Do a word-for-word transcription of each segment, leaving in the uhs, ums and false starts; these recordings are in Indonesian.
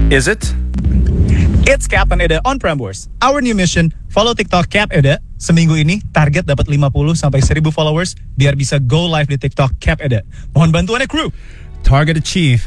Is it? It's Cap and Eda on Prambors. Our new mission, follow TikTok Cap Eda. Seminggu ini target dapat lima puluh sampai seribu followers biar bisa go live di TikTok Cap Eda. Mohon bantuannya crew. Target achieve.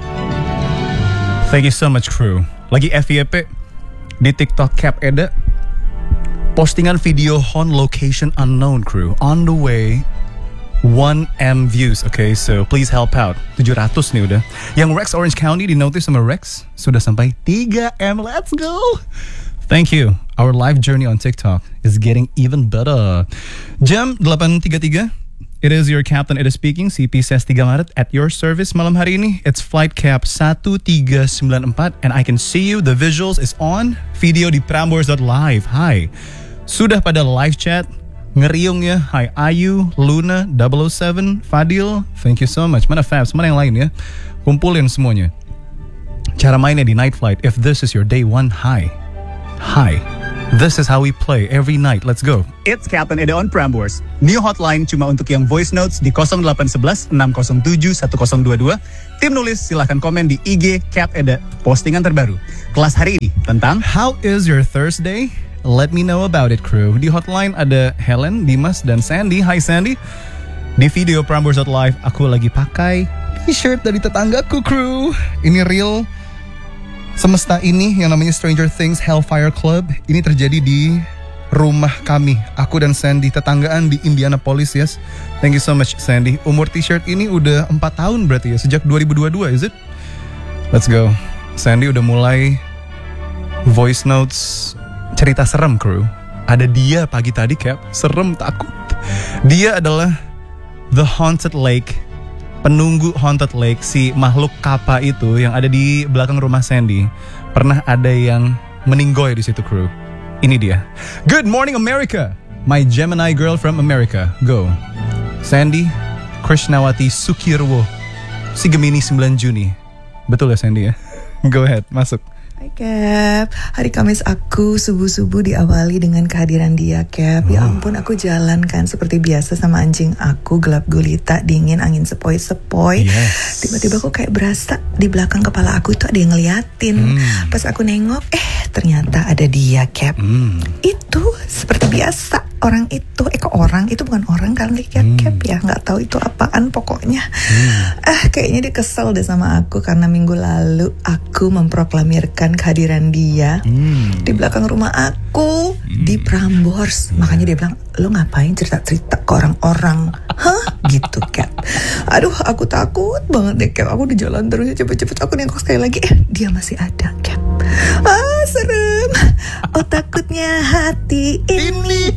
Thank you so much crew. Lagi F Y P di TikTok Cap Eda. Postingan video on location unknown crew. On the way one M views, okay, so please help out. tujuh ratus nih udah. Yang Rex Orange County di notice sama Rex sudah sampai tiga M. Let's go. Thank you. Our live journey on TikTok is getting even better. Jam delapan tiga tiga. It is your Captain Eda speaking. C P S tiga Maret at your service malam hari ini. It's flight cap satu tiga sembilan empat and I can see you. The visuals is on. Video di prambors dot live. Hi. Sudah pada live chat. Ngeriung ya. Hi Ayu, Luna, double oh seven, Fadil. Thank you so much. Mana Fabs? Mana yang lain ya? Kumpulin semuanya. Cara mainnya di Night Flight. If this is your day one, hi. Hi. This is how we play every night. Let's go. It's Captain Eda on Prambors. New hotline cuma untuk yang voice notes di nol delapan satu satu enam nol tujuh satu nol dua dua. Tim nulis silahkan komen di I G Cap Eda. Postingan terbaru. Kelas hari ini tentang How is your Thursday? Let me know about it crew. Di hotline ada Helen, Dimas, dan Sandy. Hi Sandy. Di video Prambors dot live aku lagi pakai t-shirt dari tetanggaku crew. Ini real. Semesta ini yang namanya Stranger Things Hellfire Club. Ini terjadi di rumah kami. Aku dan Sandy tetanggaan di Indianapolis, yes. Thank you so much Sandy. Umur t-shirt ini udah empat tahun berarti ya. Sejak dua ribu dua puluh dua, is it? Let's go. Sandy udah mulai voice notes cerita serem crew. Ada dia pagi tadi Cap. Serem takut. Dia adalah The Haunted Lake. Penunggu Haunted Lake. Si makhluk kapa itu yang ada di belakang rumah Sandy. Pernah ada yang meninggoy di situ crew. Ini dia. Good morning America. My Gemini girl from America. Go. Sandy Krishnawati Sukirwo. Si Gemini sembilan Juni. Betul ya Sandy ya? Go ahead. Masuk. Hai Cap, hari Kamis aku subuh-subuh diawali dengan kehadiran dia Cap. Ya ampun aku jalan kan seperti biasa sama anjing aku, gelap gulita, dingin, angin sepoi-sepoi. Yes. Tiba-tiba aku kayak berasa di belakang kepala aku tuh ada yang ngeliatin. hmm. Pas aku nengok, eh ternyata ada dia Cap. hmm. Itu seperti biasa. Orang itu, eh kok orang itu bukan orang kali ya hmm. Cap ya, nggak tahu itu apaan pokoknya. hmm. Ah kayaknya dia kesel deh sama aku karena minggu lalu aku memproklamirkan kehadiran dia hmm. di belakang rumah aku hmm. di Prambors. Makanya dia bilang, lo ngapain cerita-cerita ke orang-orang? Hah? Gitu Cap. Aduh aku takut banget deh Cap. Aku di jalan terus cepet-cepet aku nengok sekali lagi, eh dia masih ada Cap. Ah serem. Oh takutnya hati ini